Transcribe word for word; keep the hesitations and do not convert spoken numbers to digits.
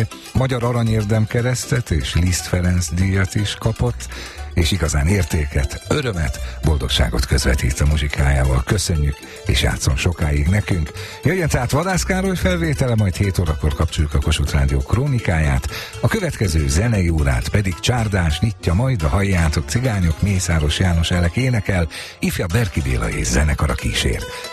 Magyar Aranyérdem keresztet és Liszt Ferenc díjat is kapott, és igazán értéket, örömet, boldogságot közvetít a muzsikájával. Köszönjük, és játszon sokáig nekünk. Jöjjön tehát Vadász Károly felvétele, majd hét órakor kapcsoljuk a Kossuth Rádió krónikáját. A következő zenei órát pedig Csárdás nyitja majd, a Halljátok cigányok, Mészáros János Elek énekel, ifjabb Berki Béla és zenekara kísér.